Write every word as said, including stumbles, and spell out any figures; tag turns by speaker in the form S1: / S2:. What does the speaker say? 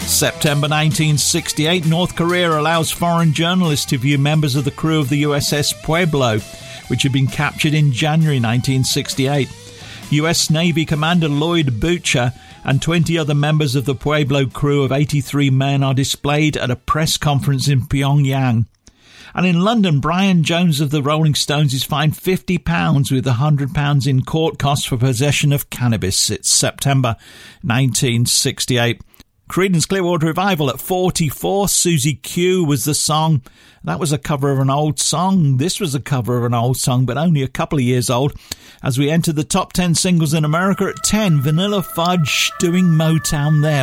S1: September nineteen sixty-eight, North Korea allows foreign journalists to view members of the crew of the U S S Pueblo, which had been captured in January nineteen sixty-eight. U S Navy Commander Lloyd Butcher and twenty other members of the Pueblo crew of eighty-three men are displayed at a press conference in Pyongyang. And in London, Brian Jones of the Rolling Stones is fined fifty pounds with one hundred pounds in court costs for possession of cannabis. It's September nineteen sixty-eight. Creedence Clearwater Revival at forty-four. Susie Q was the song. That was a cover of an old song. This was a cover of an old song, but only a couple of years old. As we enter the top ten singles in America at ten, Vanilla Fudge doing Motown there.